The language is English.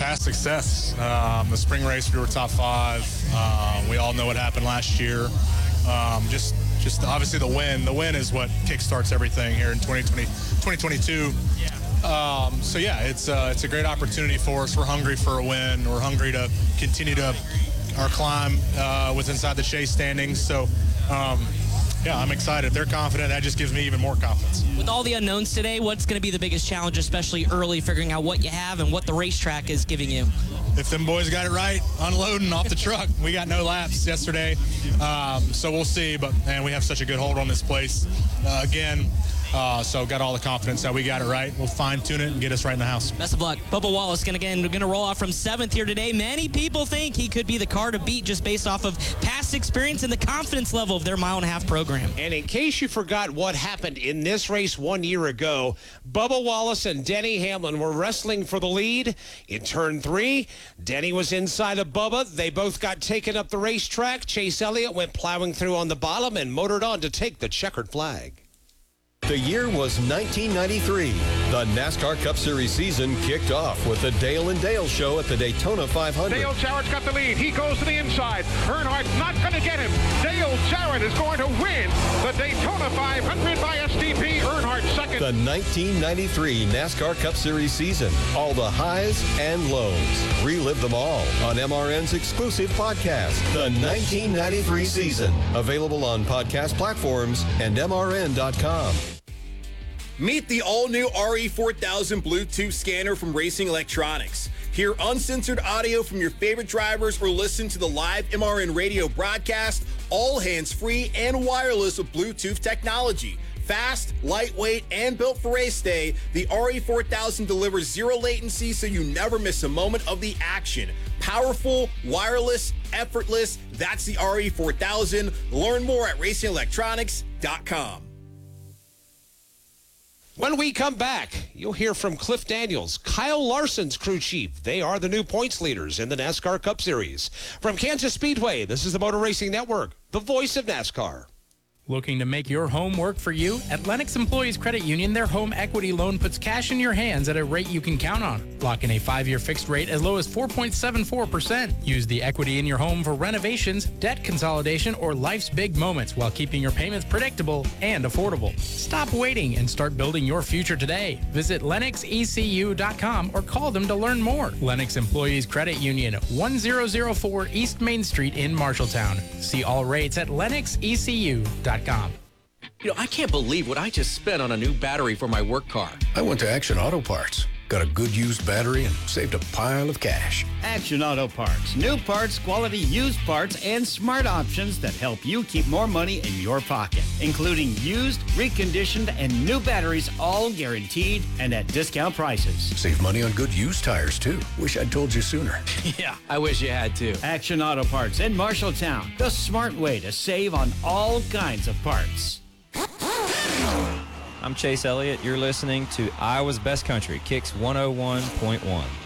past success. The spring race, we were top 5. We all know what happened last year. Just obviously the win. The win is what kickstarts everything here in 2022. So yeah, it's a great opportunity for us. We're hungry for a win. We're hungry to continue our climb with inside the Chase standings. So yeah, I'm excited. They're confident. That just gives me even more confidence. With all the unknowns today, what's going to be the biggest challenge, especially early, figuring out what you have and what the racetrack is giving you? If them boys got it right, unloading off the truck. We got no laps yesterday, so we'll see. But, man, we have such a good hold on this place again. So got all the confidence that we got it right. We'll fine-tune it and get us right in the house. Best of luck. Bubba Wallace going to roll off from 7th here today. Many people think he could be the car to beat just based off of past experience and the confidence level of their mile-and-a-half program. And in case you forgot what happened in this race 1 year ago, Bubba Wallace and Denny Hamlin were wrestling for the lead. In turn 3, Denny was inside of Bubba. They both got taken up the racetrack. Chase Elliott went plowing through on the bottom and motored on to take the checkered flag. The year was 1993. The NASCAR Cup Series season kicked off with the Dale and Dale Show at the Daytona 500. Dale Jarrett's got the lead. He goes to the inside. Earnhardt's not going to get him. Dale Jarrett is going to win the Daytona 500 by STP. Earnhardt second. The 1993 NASCAR Cup Series season. All the highs and lows. Relive them all on MRN's exclusive podcast, The 1993 Season. Available on podcast platforms and MRN.com. Meet the all-new RE4000 Bluetooth scanner from Racing Electronics. Hear uncensored audio from your favorite drivers or listen to the live MRN radio broadcast, all hands-free and wireless with Bluetooth technology. Fast, lightweight, and built for race day, the RE4000 delivers zero latency so you never miss a moment of the action. Powerful, wireless, effortless, that's the RE4000. Learn more at racingelectronics.com. When we come back, you'll hear from Cliff Daniels, Kyle Larson's crew chief. They are the new points leaders in the NASCAR Cup Series. From Kansas Speedway, this is the Motor Racing Network, the voice of NASCAR. Looking to make your home work for you? At Lennox Employees Credit Union, their home equity loan puts cash in your hands at a rate you can count on. Lock in a 5-year fixed rate as low as 4.74%. Use the equity in your home for renovations, debt consolidation, or life's big moments while keeping your payments predictable and affordable. Stop waiting and start building your future today. Visit LennoxECU.com or call them to learn more. Lennox Employees Credit Union, 1004 East Main Street in Marshalltown. See all rates at LennoxECU.com. You know, I can't believe what I just spent on a new battery for my work car. I went to Action Auto Parts, got a good used battery, and saved a pile of cash. Action Auto Parts. New parts, quality used parts, and smart options that help you keep more money in your pocket, including used, reconditioned, and new batteries, all guaranteed and at discount prices. Save money on good used tires, too. Wish I'd told you sooner. Yeah, I wish you had too. Action Auto Parts in Marshalltown. The smart way to save on all kinds of parts. I'm Chase Elliott. You're listening to Iowa's Best Country, Kicks 101.1.